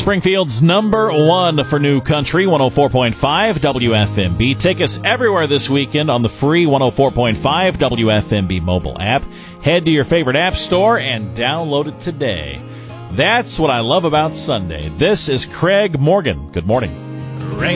Springfield's number one for new country, 104.5 WFMB. Take us everywhere this weekend on the free 104.5 WFMB mobile app. Head to your favorite app store and download it today. That's what I love about Sunday. This is Craig Morgan. Good morning.